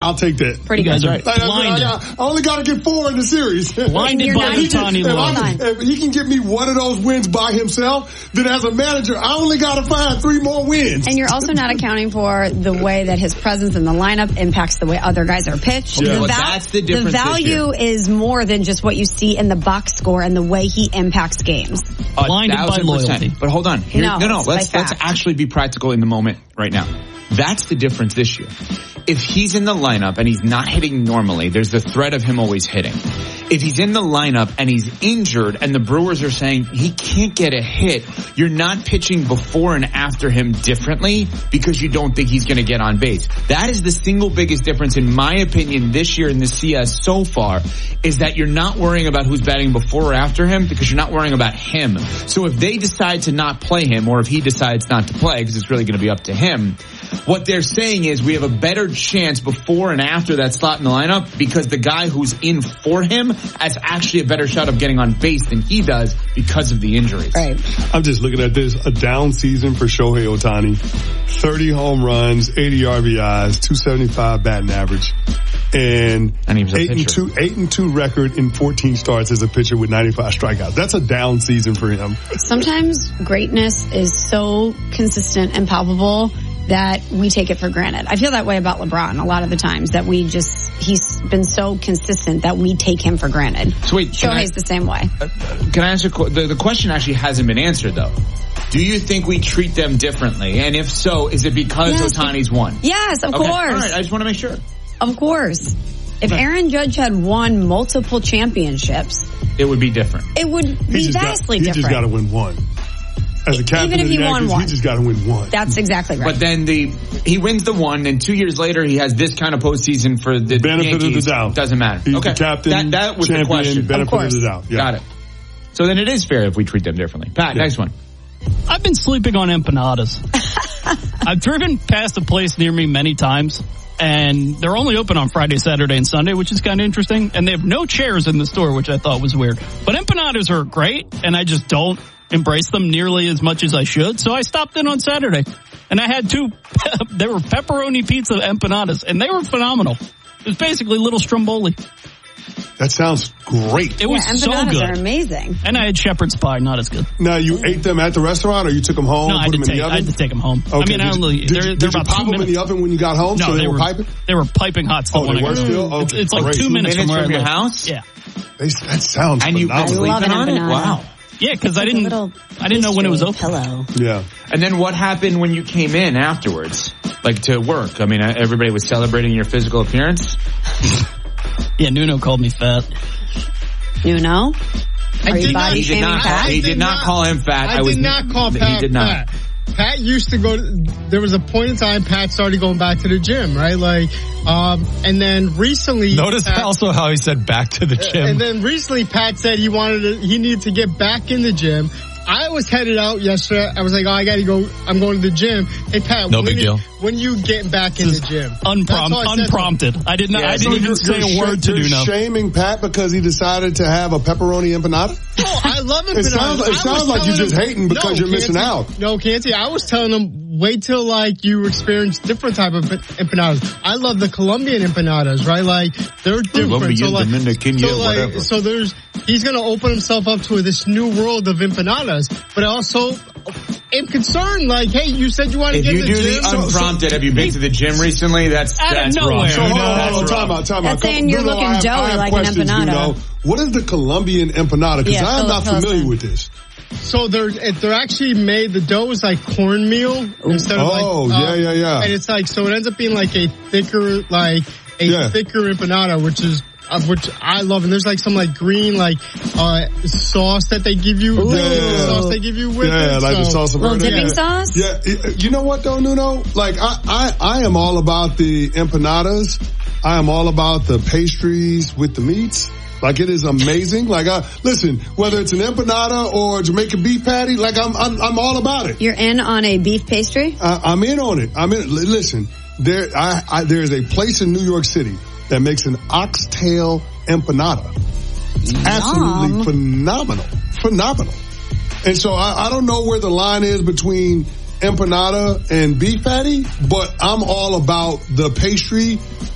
I'll take that. Pretty good. Right. I only got to get 4 in the series. Blinded by Ohtani love. If he can get me one of those wins by himself, then as a manager, I only got to find 3 more wins. And you're also not accounting for the way that his presence in the lineup impacts the way other guys are pitched. Yeah. Well, that's the difference. The value is more than just what you see in the box score and the way he impacts games. Blinded by loyalty. But hold on. Let's actually be practical in the moment right now. That's the difference this year. If he's in the lineup and he's not hitting normally, there's the threat of him always hitting. If he's in the lineup and he's injured and the Brewers are saying he can't get a hit, you're not pitching before and after him differently because you don't think he's going to get on base. That is the single biggest difference, in my opinion, this year in the CS so far, is that you're not worrying about who's batting before or after him because you're not worrying about him. So if they decide to not play him, or if he decides not to play, because it's really going to be up to him, what they're saying is we have a better chance before and after that slot in the lineup because the guy who's in for him has actually a better shot of getting on base than he does because of the injuries. Right. I'm just looking at this, a down season for Shohei Ohtani. 30 home runs, 80 RBIs, 275 batting average. And he was a 8-2 record in 14 starts as a pitcher with 95 strikeouts. That's a down season for him. Sometimes greatness is so consistent and palpable that we take it for granted. I feel that way about LeBron a lot of the times, that he's been so consistent that we take him for granted. So wait, Shohei's the same way. Can I answer? The question actually hasn't been answered though. Do you think we treat them differently? And if so, is it because Ohtani's won? Yes, of course. All right, I just want to make sure. Of course. If Aaron Judge had won multiple championships, it would be different. It would be vastly different. He just got to win one. As a captain even if he won one, he just got to win one. That's exactly right. But then he wins the one, and 2 years later he has this kind of postseason for the benefit Yankees. of the doubt. Doesn't matter. He's the captain, that was champion, the question. Benefit of the doubt. Yeah. Got it. So then it is fair if we treat them differently. Pat, next one. I've been sleeping on empanadas. I've driven past a place near me many times, and they're only open on Friday, Saturday, and Sunday, which is kind of interesting. And they have no chairs in the store, which I thought was weird. But empanadas are great, and I just don't embrace them nearly as much as I should. So I stopped in on Saturday, and I had 2. They were pepperoni pizza empanadas, and they were phenomenal. It was basically little stromboli. That sounds great. It was so good. Empanadas are amazing. And I had shepherd's pie, not as good. Now, you ate them at the restaurant, or you took them home? No, I had to take them home. Okay. I mean, did you about pop 2 them minutes in the oven when you got home? No, so they were piping? They were piping hot still when I got home. Okay. It's like 2 minutes from where I your live. house? Yeah. That sounds and you've been sleeping on it? Wow. Yeah, because I didn't know when it was open. Hello. Yeah. And then what happened when you came in afterwards? Like to work? I mean, everybody was celebrating your physical appearance? Yeah, Nuno called me fat. Nuno? Are you body He did not call him fat. I did not call Pat He did not. fat. Pat used to go there was a point in time Pat started going back to the gym, right? And then recently notice Pat, also how he said back to the gym. And then recently Pat said he needed to get back in the gym. I was headed out yesterday. I was like, I gotta go. I'm going to the gym. Hey Pat, no big deal. When you get back in the gym? Unprompted. I didn't even say a word to Nuno. You're shaming Pat because he decided to have a pepperoni empanada? Oh, I love empanadas. It sounds like you're just hating because you're missing out. No, Canty, I was telling him, wait till you experience different type of empanadas. I love the Colombian empanadas, right? They're different. So he's gonna open himself up to this new world of empanadas, but also am concerned, hey, you said you wanted to get in the gym. If you do the unprompted, have you been to the gym recently? That's nowhere. wrong. Time out. That's saying you're looking doughy like an empanada. What is the Colombian empanada? Because I'm not familiar with this. So they're actually made, the dough is like cornmeal instead of yeah. And it's so it ends up being a thicker, thicker empanada, which I love. And there's some green, sauce that they give you. Sauce they give you with it. Yeah, the sauce of little dipping sauce? Yeah. You know what though, Nuno? I am all about the empanadas. I am all about the pastries with the meats. It is amazing. Listen, whether it's an empanada or a Jamaican beef patty, I'm all about it. You're in on a beef pastry? I'm in on it. Listen, there is a place in New York City that makes an oxtail empanada. It's absolutely phenomenal. And so I don't know where the line is between empanada and beef patty, but I'm all about the pastry